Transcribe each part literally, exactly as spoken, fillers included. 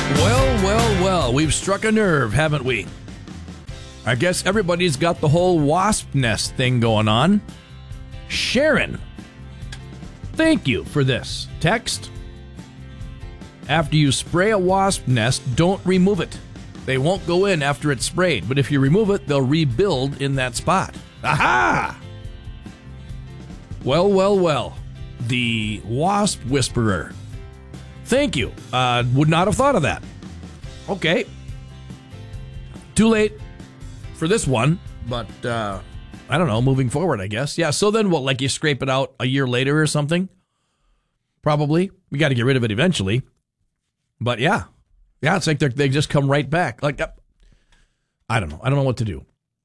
Well, well, well, we've struck a nerve, haven't we? I guess everybody's got the whole wasp nest thing going on. Sharon, thank you for this text. After you spray a wasp nest, don't remove it. They won't go in after it's sprayed, but if you remove it, they'll rebuild in that spot. Aha! Well, well, well. The wasp whisperer. Thank you. Uh, would not have thought of that. Okay. Too late for this one, but uh, I don't know, moving forward, I guess. Yeah, so then what, like you scrape it out a year later or something? Probably. We got to get rid of it eventually. But yeah. Yeah, it's like they just come right back. Like, uh, I don't know. I don't know what to do.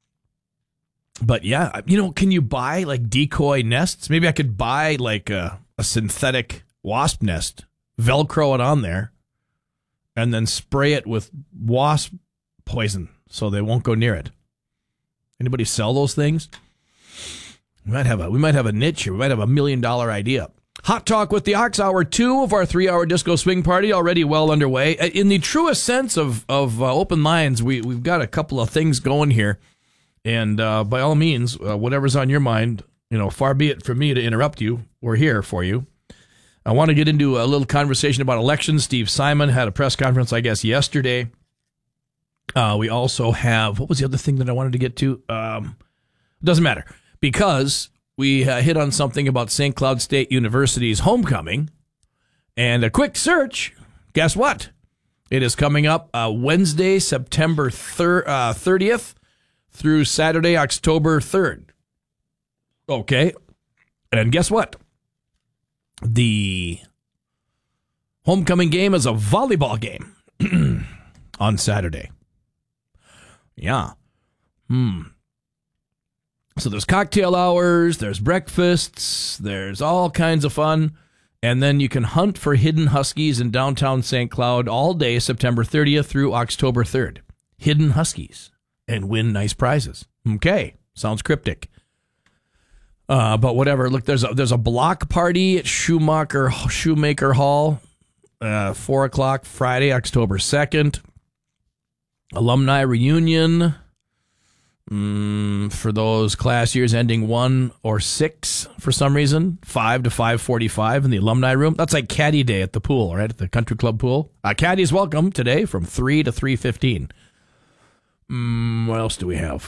But yeah, you know, can you buy like decoy nests? Maybe I could buy like a, a synthetic wasp nest, Velcro it on there, and then spray it with wasp poison so they won't go near it. Anybody sell those things? We might have a we might have a niche here. We might have a million dollar idea. Hot Talk with the Ox, hour two of our three-hour disco swing party, already well underway. In the truest sense of of uh, open minds, we we've got a couple of things going here, and uh, by all means, uh, whatever's on your mind, you know, far be it from me to interrupt you. We're here for you. I want to get into a little conversation about elections. Steve Simon had a press conference, I guess, yesterday. Uh, we also have, what was the other thing that I wanted to get to? Um, doesn't matter, because we uh, hit on something about Saint Cloud State University's homecoming. And a quick search, guess what? It is coming up uh, Wednesday, September thir- uh, thirtieth through Saturday, October third. Okay. And guess what? The homecoming game is a volleyball game on Saturday. Yeah. Hmm. So there's cocktail hours, there's breakfasts, there's all kinds of fun. And then you can hunt for hidden huskies in downtown Saint Cloud all day, September thirtieth through October third. Hidden huskies. And win nice prizes. Okay. Sounds cryptic. Uh, but whatever. Look, there's a, there's a block party at Schumacher, Shoemaker Hall, uh, four o'clock Friday, October second. Alumni reunion mm, for those class years ending one or six for some reason, five to five forty-five in the alumni room. That's like caddy day at the pool, right? At the country club pool. Uh, caddies welcome today from three to three fifteen. Mm, what else do we have?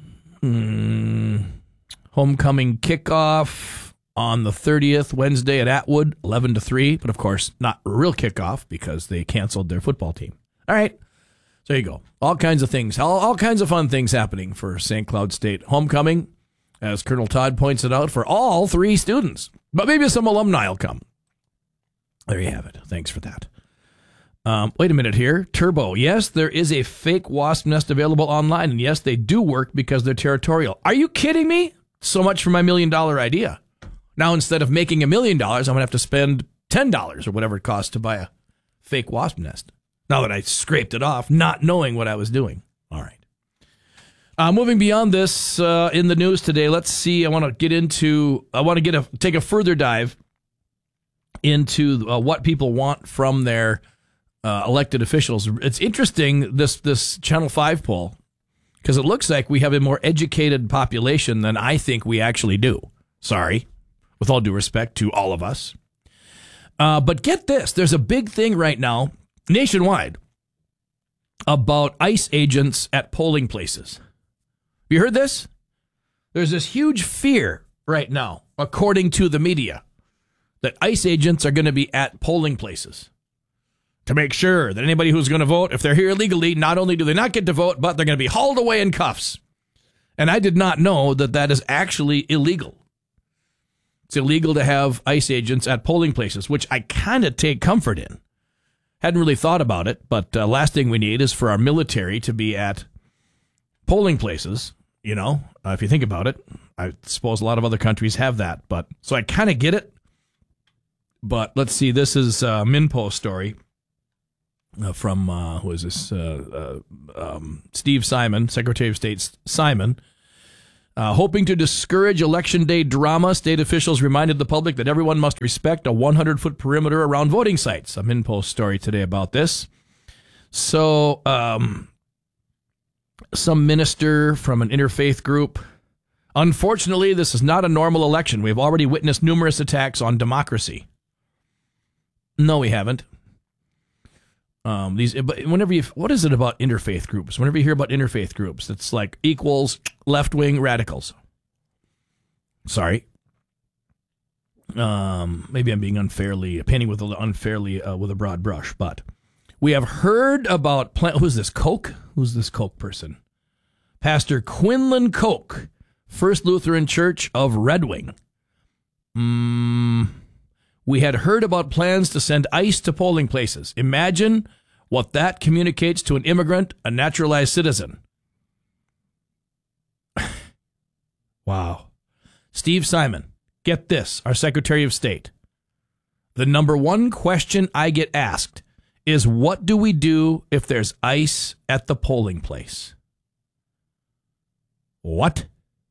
Mm, homecoming kickoff on the thirtieth, Wednesday at Atwood, eleven to three. But of course, not a real kickoff because they canceled their football team. All right. There you go. All kinds of things. All, all kinds of fun things happening for Saint Cloud State homecoming, as Colonel Todd points it out, for all three students. But maybe some alumni will come. There you have it. Thanks for that. Um, wait a minute here. Turbo. Yes, there is a fake wasp nest available online. And yes, they do work because they're territorial. Are you kidding me? So much for my million dollar idea. Now, instead of making a million dollars, I'm going to have to spend ten dollars or whatever it costs to buy a fake wasp nest. Now that I scraped it off, not knowing what I was doing. All right. Uh, moving beyond this uh, in the news today, let's see. I want to get into, I want to get a, take a further dive into uh, what people want from their uh, elected officials. It's interesting, this, this Channel five poll, because it looks like we have a more educated population than I think we actually do. Sorry, with all due respect to all of us. Uh, but get this, there's a big thing right now, nationwide, about ICE agents at polling places. You heard this? There's this huge fear right now, according to the media, that ICE agents are going to be at polling places to make sure that anybody who's going to vote, if they're here illegally, not only do they not get to vote, but they're going to be hauled away in cuffs. And I did not know that that is actually illegal. It's illegal to have ICE agents at polling places, which I kind of take comfort in. Hadn't really thought about it, but uh, last thing we need is for our military to be at polling places, you know, uh, if you think about it. I suppose a lot of other countries have that, but so I kind of get it. But let's see, this is a Minpo story uh, from, uh, who is this, uh, uh, um, Steve Simon, Secretary of State Simon. Uh, hoping to discourage Election Day drama, state officials reminded the public that everyone must respect a one hundred foot perimeter around voting sites. A Minpost story today about this. So, um, some minister from an interfaith group. Unfortunately, this is not a normal election. We've already witnessed numerous attacks on democracy. No, we haven't. Um, these, but whenever you, what is it about interfaith groups? Whenever you hear about interfaith groups, it's like equals left-wing radicals. Sorry. Um, maybe I'm being unfairly painting with a, unfairly uh, with a broad brush, but we have heard about. Who's this Koch? Who's this Koch person? Pastor Quinlan Koch, First Lutheran Church of Red Wing. Mm, we had heard about plans to send ICE to polling places. Imagine what that communicates to an immigrant, a naturalized citizen. Wow. Steve Simon, get this, our Secretary of State. The number one question I get asked is, what do we do if there's ICE at the polling place? What?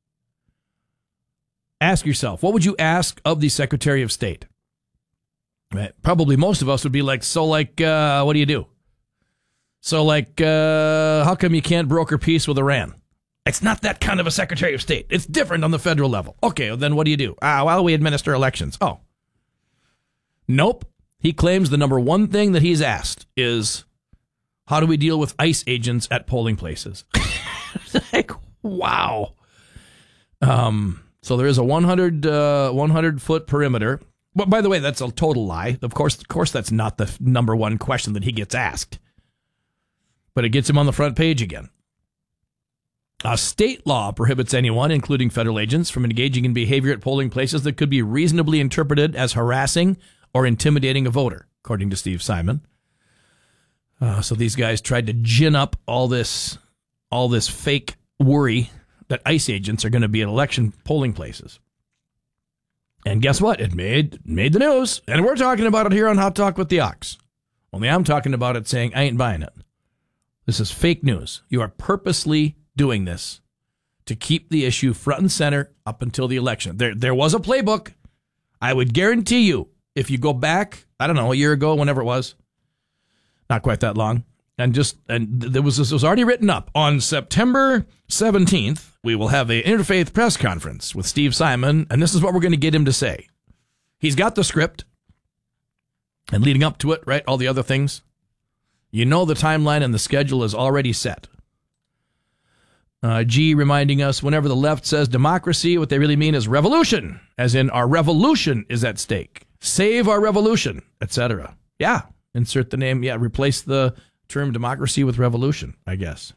Ask yourself, what would you ask of the Secretary of State? Right. Probably most of us would be like, so like, uh, what do you do? So like, uh, how come you can't broker peace with Iran? It's not that kind of a Secretary of State. It's different on the federal level. Okay, well, then what do you do? Ah, well, we administer elections. Oh. Nope. He claims the number one thing that he's asked is, how do we deal with ICE agents at polling places? Like, wow. Um, so there is a one hundred, uh, one hundred foot perimeter. But by the way, that's a total lie. Of course, of course, that's not the number one question that he gets asked. But it gets him on the front page again. A state law prohibits anyone, including federal agents, from engaging in behavior at polling places that could be reasonably interpreted as harassing or intimidating a voter, according to Steve Simon. Uh, so these guys tried to gin up all this, all this fake worry that ICE agents are going to be at election polling places. And guess what? It made made the news. And we're talking about it here on Hot Talk with the Ox. Only I'm talking about it saying I ain't buying it. This is fake news. You are purposely doing this to keep the issue front and center up until the election. There, there was a playbook. I would guarantee you, if you go back, I don't know, a year ago, whenever it was, not quite that long, and just and there was this was already written up. On September seventeenth, we will have an interfaith press conference with Steve Simon, and this is what we're going to get him to say. He's got the script, and leading up to it, right, all the other things. You know the timeline and the schedule is already set. Uh, G reminding us, whenever the left says democracy, what they really mean is revolution, as in our revolution is at stake. Save our revolution, et cetera. Yeah, insert the name. Yeah, replace the term democracy with revolution, I guess.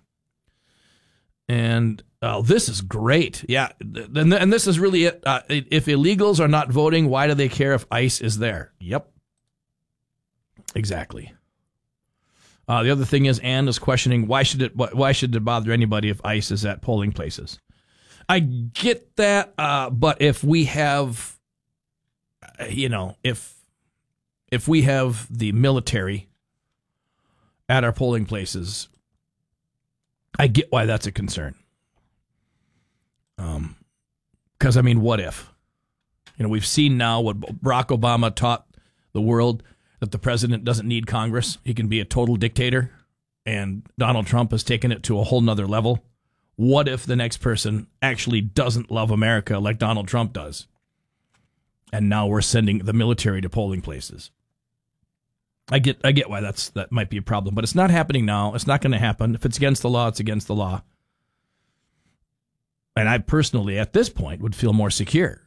And oh, this is great. Yeah, and, and this is really it. Uh, if illegals are not voting, why do they care if ICE is there? Yep. Exactly. Uh, the other thing is, Ann is questioning, why should it why should it bother anybody if ICE is at polling places? I get that, uh, but if we have, you know, if if we have the military at our polling places, I get why that's a concern. Um, because, I mean, what if? You know, we've seen now what Barack Obama taught the world, that the president doesn't need Congress. He can be a total dictator. And Donald Trump has taken it to a whole nother level. What if the next person actually doesn't love America like Donald Trump does? And now we're sending the military to polling places. I get I get why that's that might be a problem, but it's not happening now. It's not going to happen. If it's against the law, it's against the law. And I personally, at this point, would feel more secure.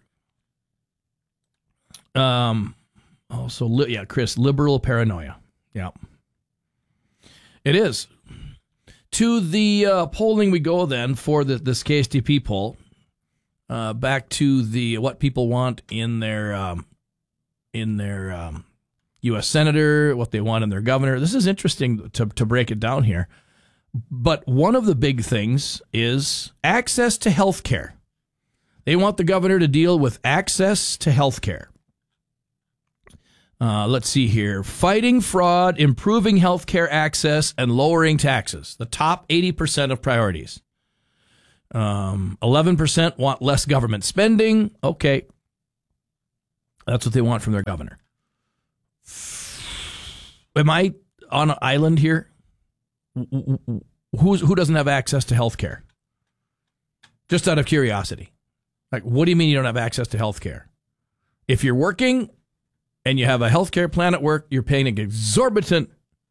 Um, also, yeah, Chris, liberal paranoia. Yeah, it is. To the uh, polling we go then for the, this K S T P poll. Uh, back to the what people want in their um, in their um, U S senator, what they want in their governor. This is interesting to to break it down here. But one of the big things is access to health care. They want the governor to deal with access to health care. Uh, let's see here. Fighting fraud, improving health care access, and lowering taxes. The top eighty percent of priorities. Um, eleven percent want less government spending. Okay. That's what they want from their governor. Am I on an island here? Who's, who doesn't have access to health care? Just out of curiosity. Like, what do you mean you don't have access to health care? If you're working and you have a health care plan at work, you're paying an exorbitant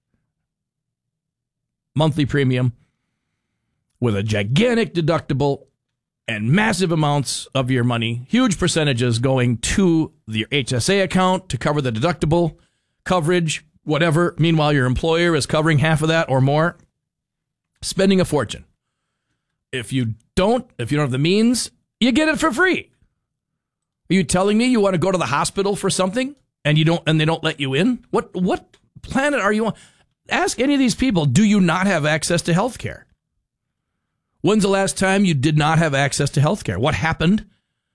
monthly premium with a gigantic deductible and massive amounts of your money, huge percentages going to the H S A account to cover the deductible coverage, whatever. Meanwhile, your employer is covering half of that or more, spending a fortune. If you don't, if you don't have the means, you get it for free. Are you telling me you want to go to the hospital for something and you don't, and they don't let you in? What what planet are you on? Ask any of these people, do you not have access to health care? When's the last time you did not have access to health care? What happened?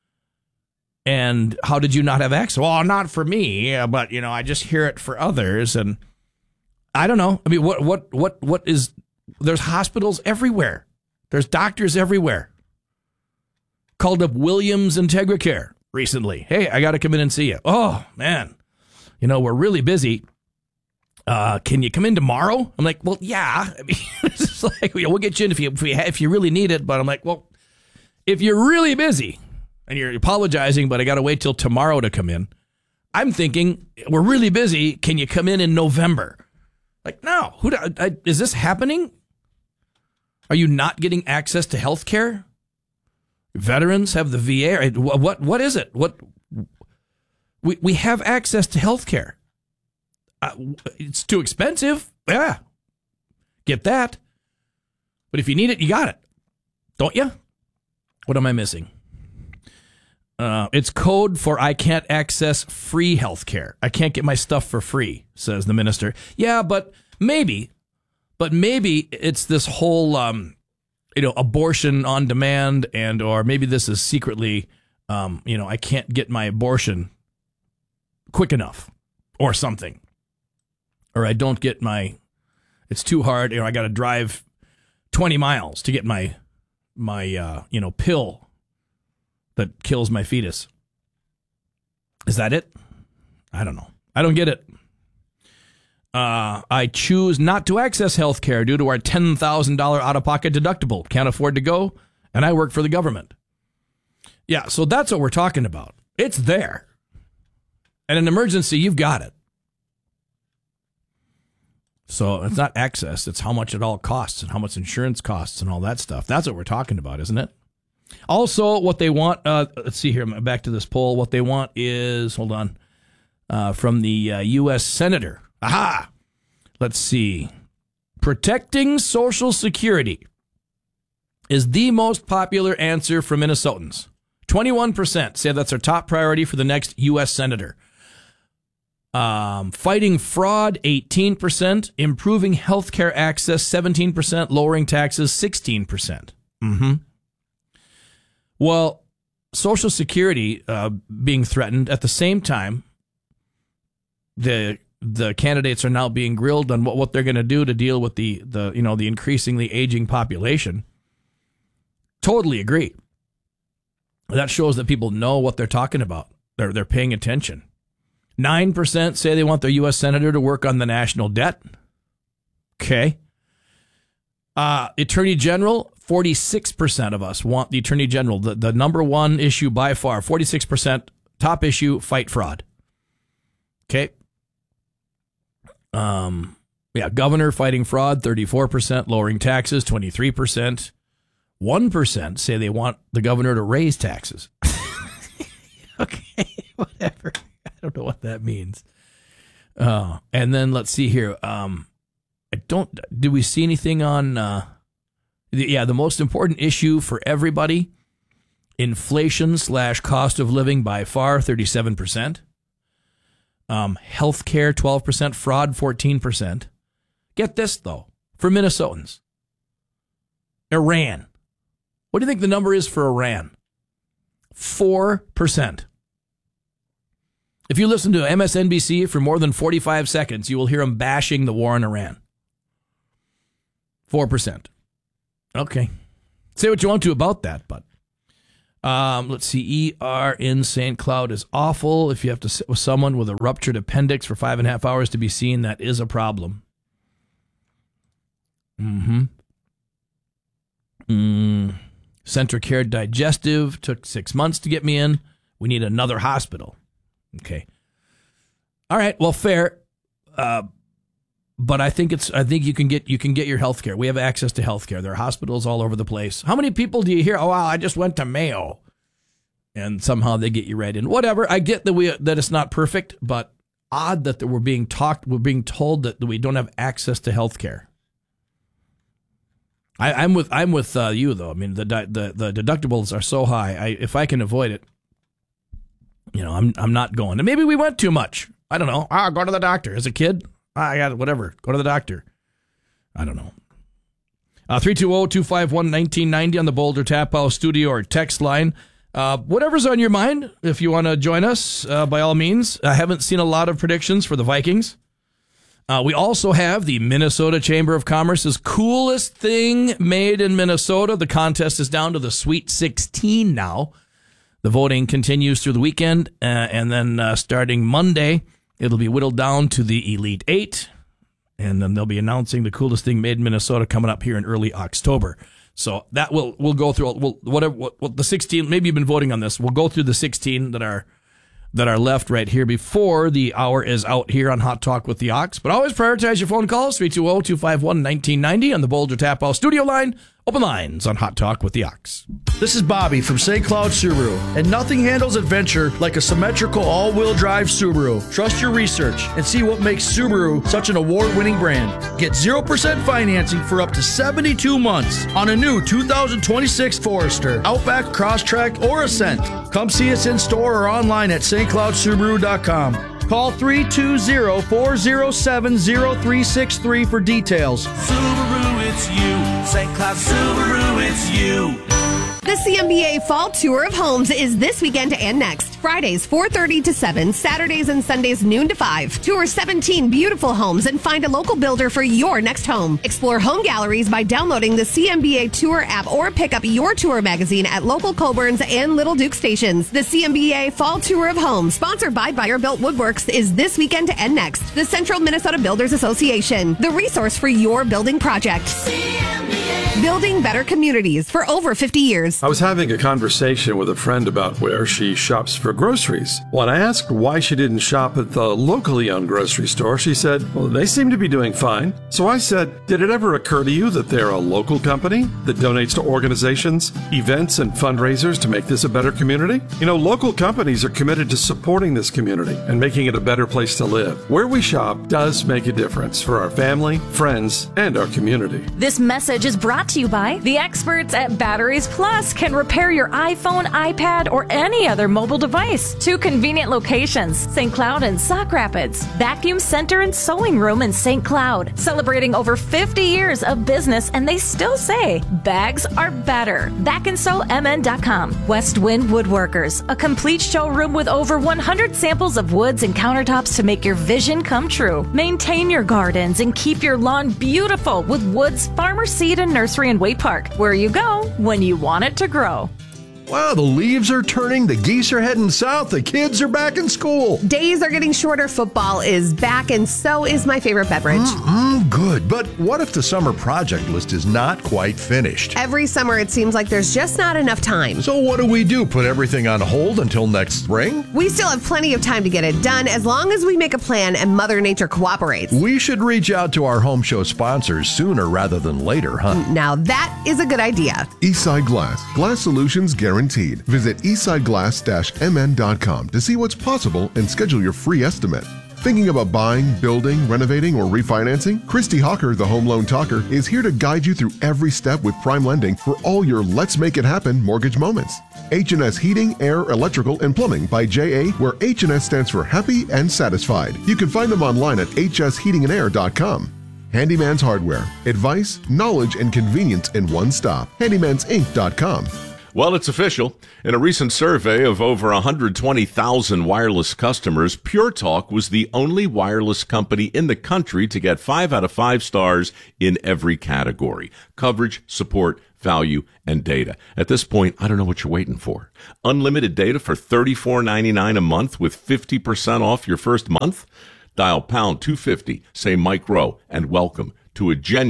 And how did you not have access? Well, not for me, but you know, I just hear it for others, and I don't know. I mean, what what what what is? There's hospitals everywhere. There's doctors everywhere. Called up Williams IntegraCare recently. Hey, I got to come in and see you. Oh, man. You know, we're really busy. Uh, can you come in tomorrow? I'm like, well, yeah. I mean, it's like, you know, we'll get you in if you, if, you, if you really need it. But I'm like, well, if you're really busy and you're apologizing, but I got to wait till tomorrow to come in. I'm thinking, we're really busy. Can you come in in November? Like, no. Who? Do, I, is this happening? Are you not getting access to health care? Veterans have the V A. What, what, what is it? What? We, we have access to health care. Uh, it's too expensive. Yeah. Get that. But if you need it, you got it. Don't you? What am I missing? Uh, it's code for I can't access free health care. I can't get my stuff for free, says the minister. Yeah, but maybe. But maybe it's this whole, um, you know, abortion on demand, and or maybe this is secretly, um, you know, I can't get my abortion quick enough or something. Or I don't get my, it's too hard, you know, I got to drive twenty miles to get my, my, uh, you know, pill that kills my fetus. Is that it? I don't know. I don't get it. Uh, I choose not to access health care due to our ten thousand dollars out-of-pocket deductible. Can't afford to go, and I work for the government. Yeah, so that's what we're talking about. It's there. And in an emergency, you've got it. So it's not access, it's how much it all costs and how much insurance costs and all that stuff. That's what we're talking about, isn't it? Also, what they want, uh, let's see here, back to this poll. What they want is, hold on, uh, from the uh, U S Senator. Aha! Let's see. Protecting Social Security is the most popular answer for Minnesotans. twenty-one percent say that's their top priority for the next U S Senator. Um, fighting fraud, eighteen percent. Improving healthcare access, seventeen percent. Lowering taxes, sixteen percent. Mm-hmm. Well, Social Security uh, being threatened at the same time, the the candidates are now being grilled on what, what they're going to do to deal with the, the you know the increasingly aging population. Totally agree. That shows that people know what they're talking about. They're they're paying attention. Nine percent say they want their U S senator to work on the national debt. Okay. Uh, Attorney General, forty-six percent of us want the Attorney General, the, the number one issue by far, forty-six percent, top issue, fight fraud. Okay. Um, yeah, governor fighting fraud, thirty-four percent, lowering taxes, twenty-three percent. one percent say they want the governor to raise taxes. Okay, whatever. I don't know what that means. Uh, and then let's see here. Um, I don't, did we see anything on, uh, the, yeah, the most important issue for everybody, inflation slash cost of living by far, thirty-seven percent. Um, healthcare, twelve percent, fraud, fourteen percent. Get this, though, for Minnesotans. Iran. What do you think the number is for Iran? four percent. If you listen to M S N B C for more than forty-five seconds, you will hear them bashing the war in Iran. four percent. Okay. Say what you want to about that, but um, let's see. E R in Saint Cloud is awful. If you have to sit with someone with a ruptured appendix for five and a half hours to be seen, that is a problem. Mm-hmm. Mm. Centricare Digestive took six months to get me in. We need another hospital. Okay. All right. Well, fair. Uh, but I think it's. I think you can get you can get your health care. We have access to health care. There are hospitals all over the place. How many people do you hear? Oh, wow, I just went to Mayo, and somehow they get you right in. Whatever. I get that we that it's not perfect, but odd that we're being talked. We're being told that we don't have access to health care. I, I'm with I'm with uh, you though. I mean, the the the deductibles are so high. I, if I can avoid it, you know, I'm I'm not going. And maybe we went too much. I don't know. Ah, go to the doctor as a kid. Ah, I got it. Whatever. Go to the doctor. I don't know. Uh, three two zero, two five one, one nine nine zero on the Boulder Tap House studio or text line. Uh, whatever's on your mind. If you want to join us, uh, by all means. I haven't seen a lot of predictions for the Vikings. Uh, we also have the Minnesota Chamber of Commerce's coolest thing made in Minnesota. The contest is down to the Sweet sixteen now. The voting continues through the weekend, uh, and then uh, starting Monday, it'll be whittled down to the Elite Eight, and then they'll be announcing the coolest thing made in Minnesota coming up here in early October. So that will we'll go through. We'll, whatever what, what the sixteen. Maybe you've been voting on this. We'll go through the sixteen that are. that are left right here before the hour is out here on Hot Talk with the Ox. But always prioritize your phone calls, three two zero, two five one, one nine nine zero on the Boulder Tap House studio line. Open lines on Hot Talk with the Ox. This is Bobby from Saint Cloud Subaru, and nothing handles adventure like a symmetrical all-wheel drive Subaru. Trust your research and see what makes Subaru such an award-winning brand. Get zero percent financing for up to seventy-two months on a new two thousand twenty-six Forester, Outback, Crosstrek, or Ascent. Come see us in store or online at st cloud subaru dot com. Call three two zero, four zero seven, zero three six three for details. Subaru, it's you. Saint Cloud Subaru, it's you. The C M B A Fall Tour of Homes is this weekend and next. Fridays, four thirty to seven. Saturdays and Sundays, noon to five. Tour seventeen beautiful homes and find a local builder for your next home. Explore home galleries by downloading the C M B A Tour app or pick up your tour magazine at local Coborns and Little Duke stations. The C M B A Fall Tour of Homes, sponsored by Buyer Built Woodworks, is this weekend and next. The Central Minnesota Builders Association, the resource for your building project. C M B A. Building better communities for over fifty years. I was having a conversation with a friend about where she shops for groceries. When I asked why she didn't shop at the locally owned grocery store, she said, well, they seem to be doing fine. So I said, did it ever occur to you that they're a local company that donates to organizations, events, and fundraisers to make this a better community? You know, local companies are committed to supporting this community and making it a better place to live. Where we shop does make a difference for our family, friends, and our community. This message is brought to you by the experts at Batteries Plus. Can repair your iPhone, iPad, or any other mobile device. Two convenient locations, Saint Cloud and Sauk Rapids. Vacuum Center and Sewing Room in Saint Cloud. Celebrating over fifty years of business, and they still say bags are better. back and sew m n dot com. West Wind Woodworkers, a complete showroom with over one hundred samples of woods and countertops to make your vision come true. Maintain your gardens and keep your lawn beautiful with Woods Farmer Seed and Nursery in Waite Park, where you go when you want it to grow. Wow, the leaves are turning, the geese are heading south, the kids are back in school. Days are getting shorter, football is back, and so is my favorite beverage. Mm-mm, good, but what if the summer project list is not quite finished? Every summer it seems like there's just not enough time. So what do we do, put everything on hold until next spring? We still have plenty of time to get it done as long as we make a plan and Mother Nature cooperates. We should reach out to our home show sponsors sooner rather than later, huh? Now that is a good idea. Eastside Glass. Glass solutions guaranteed. Visit eastside glass dash m n dot com to see what's possible and schedule your free estimate. Thinking about buying, building, renovating, or refinancing? Christy Hawker, the Home Loan Talker, is here to guide you through every step with Prime Lending for all your Let's Make It Happen mortgage moments. H and S Heating, Air, Electrical, and Plumbing by J A, where H and S stands for Happy and Satisfied. You can find them online at h s heating and air dot com. Handyman's Hardware. Advice, knowledge, and convenience in one stop. handymans inc dot com. Well, it's official. In a recent survey of over one hundred twenty thousand wireless customers, Pure Talk was the only wireless company in the country to get five out of five stars in every category: coverage, support, value, and data. At this point, I don't know what you're waiting for. Unlimited data for thirty-four ninety-nine a month with fifty percent off your first month? Dial pound two fifty, say Mike Rowe, and welcome to a genuine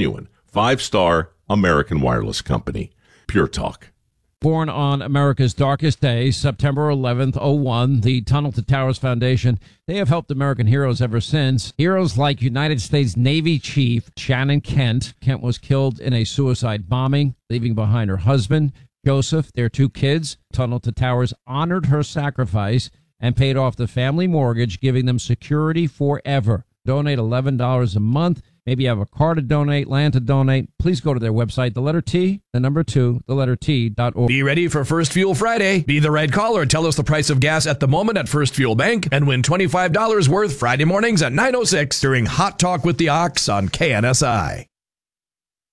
Five-star American Wireless Company. Pure Talk. Born on America's darkest day, September eleventh, oh one, the Tunnel to Towers Foundation, they have helped American heroes ever since. Heroes like United States Navy Chief Shannon Kent. Kent was killed in a suicide bombing, leaving behind her husband, Joseph, their two kids. Tunnel to Towers honored her sacrifice and paid off the family mortgage, giving them security forever. Donate eleven dollars a month. Maybe you have a car to donate, land to donate. Please go to their website, the letter T, the number two, the letter T dot org. Be ready for First Fuel Friday. Be the right caller. Tell us the price of gas at the moment at First Fuel Bank and win twenty-five dollars worth Friday mornings at nine oh six during Hot Talk with the Ox on K N S I.